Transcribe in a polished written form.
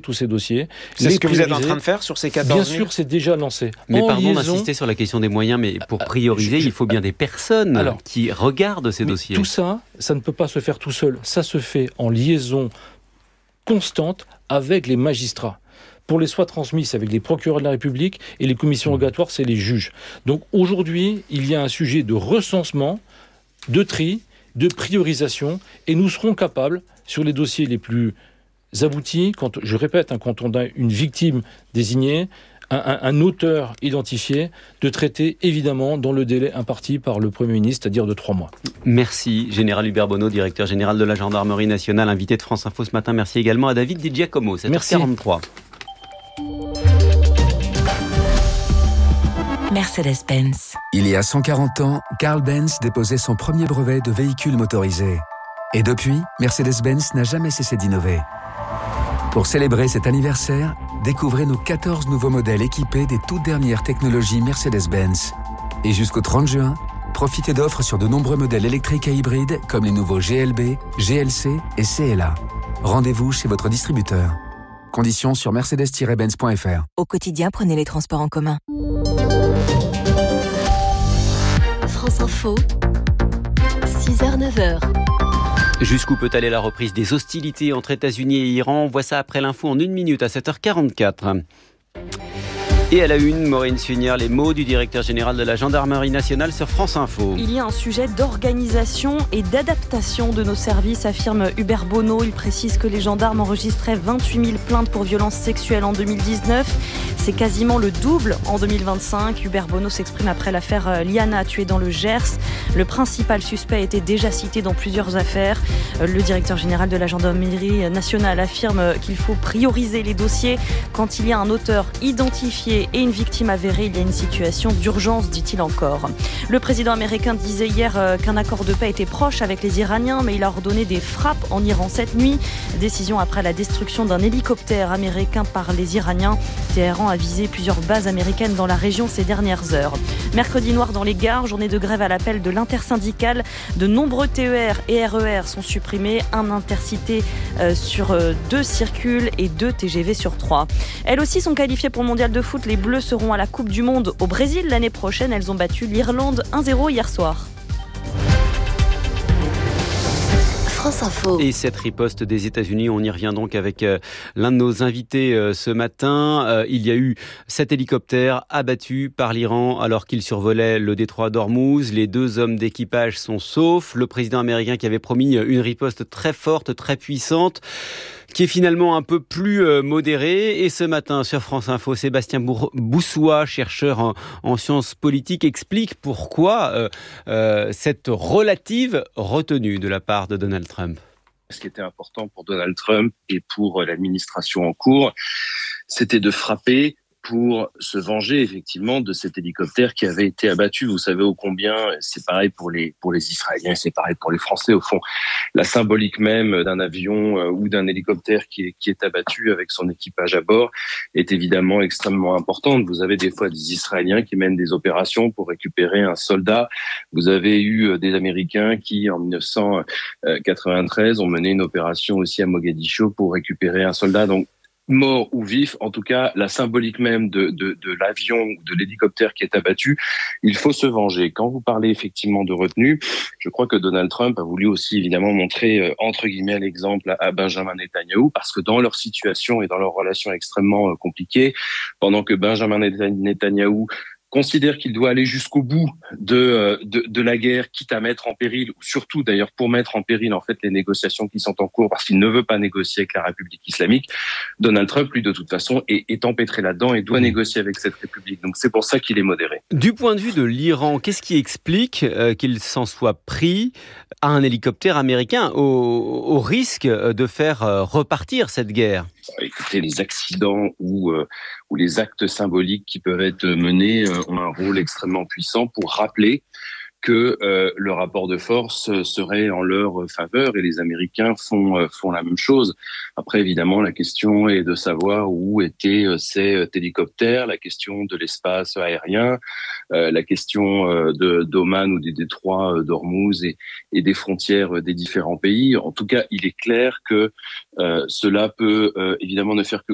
tous ces dossiers. C'est ce que vous êtes en train de faire sur ces 14 000 ? Bien sûr, c'est déjà lancé. Mais pardon d'insister sur la question des moyens, mais pour prioriser, il faut bien des personnes qui regardent ces dossiers. Tout ça, ça ne peut pas se faire tout seul. Ça se fait en liaison constante avec les magistrats. Pour les soins transmis, c'est avec les procureurs de la République, et les commissions rogatoires, c'est les juges. Donc aujourd'hui, il y a un sujet de recensement, de tri, de priorisation, et nous serons capables, sur les dossiers les plus aboutis, quand on a une victime désignée, un auteur identifié, de traiter évidemment dans le délai imparti par le Premier ministre, c'est-à-dire de 3 mois. Merci Général Hubert Bonneau, directeur général de la Gendarmerie nationale, invité de France Info ce matin. Merci également à David Di Giacomo, 7h43. Mercedes-Benz. Il y a 140 ans, Carl Benz déposait son premier brevet de véhicule motorisé. Et depuis, Mercedes-Benz n'a jamais cessé d'innover. Pour célébrer cet anniversaire, découvrez nos 14 nouveaux modèles équipés des toutes dernières technologies Mercedes-Benz. Et jusqu'au 30 juin, profitez d'offres sur de nombreux modèles électriques et hybrides comme les nouveaux GLB, GLC et CLA. Rendez-vous chez votre distributeur. Conditions sur mercedes-benz.fr. Au quotidien, prenez les transports en commun. France Info, 6h-9h. Jusqu'où peut aller la reprise des hostilités entre États-Unis et Iran ? On voit ça après l'info en 1 minute à 7h44. Et à la une, Maureen Suignard, les mots du directeur général de la Gendarmerie nationale sur France Info. Il y a un sujet d'organisation et d'adaptation de nos services, affirme Hubert Bonneau. Il précise que les gendarmes enregistraient 28 000 plaintes pour violences sexuelles en 2019. C'est quasiment le double en 2025. Hubert Bonneau s'exprime après l'affaire Liana, tuée dans le Gers. Le principal suspect était déjà cité dans plusieurs affaires. Le directeur général de la Gendarmerie nationale affirme qu'il faut prioriser les dossiers. Quand il y a un auteur identifié et une victime avérée, il y a une situation d'urgence, dit-il encore. Le président américain disait hier qu'un accord de paix était proche avec les Iraniens, mais il a ordonné des frappes en Iran cette nuit. Décision après la destruction d'un hélicoptère américain par les Iraniens. Téhéran a visé plusieurs bases américaines dans la région ces dernières heures. Mercredi noir dans les gares, journée de grève à l'appel de l'intersyndicale. De nombreux TER et RER sont supprimés. Un intercité sur 2 circules et 2 TGV sur 3. Elles aussi sont qualifiées pour le mondial de foot. Les Bleus seront à la Coupe du Monde au Brésil l'année prochaine. Elles ont battu l'Irlande 1-0 hier soir. France Info. Et cette riposte des États-Unis, on y revient donc avec l'un de nos invités ce matin. Il y a eu 7 hélicoptères abattus par l'Iran alors qu'ils survolaient le détroit d'Ormuz. Les 2 hommes d'équipage sont saufs. Le président américain qui avait promis une riposte très forte, très puissante, qui est finalement un peu plus modéré. Et ce matin, sur France Info, Sébastien Boussois, chercheur en sciences politiques, explique pourquoi cette relative retenue de la part de Donald Trump. Ce qui était important pour Donald Trump et pour l'administration en cours, c'était de frapper pour se venger effectivement de cet hélicoptère qui avait été abattu. Vous savez ô combien, c'est pareil pour les Israéliens, c'est pareil pour les Français au fond. La symbolique même d'un avion ou d'un hélicoptère qui est abattu avec son équipage à bord est évidemment extrêmement importante. Vous avez des fois des Israéliens qui mènent des opérations pour récupérer un soldat. Vous avez eu des Américains qui, en 1993, ont mené une opération aussi à Mogadiscio pour récupérer un soldat. Donc, mort ou vif, en tout cas, la symbolique même de l'avion ou de l'hélicoptère qui est abattu, il faut se venger. Quand vous parlez effectivement de retenue, je crois que Donald Trump a voulu aussi évidemment montrer, entre guillemets, l'exemple à Benjamin Netanyahou, parce que dans leur situation et dans leur relation extrêmement compliquée, pendant que Benjamin Netanyahou considère qu'il doit aller jusqu'au bout de la guerre, quitte à mettre en péril, ou surtout d'ailleurs pour mettre en péril en fait les négociations qui sont en cours parce qu'il ne veut pas négocier avec la République islamique. Donald Trump, lui, de toute façon, est empêtré là-dedans et doit négocier avec cette République. Donc c'est pour ça qu'il est modéré. Du point de vue de l'Iran, qu'est-ce qui explique qu'il s'en soit pris à un hélicoptère américain au risque de faire repartir cette guerre ? Écoutez, les accidents ou les actes symboliques qui peuvent être menés ont un rôle extrêmement puissant pour rappeler que le rapport de force serait en leur faveur et les Américains font la même chose. Après, évidemment, la question est de savoir où étaient ces hélicoptères, la question de l'espace aérien, la question d'Oman ou des détroits d'Ormuz et des frontières des différents pays. En tout cas, il est clair que cela peut évidemment ne faire que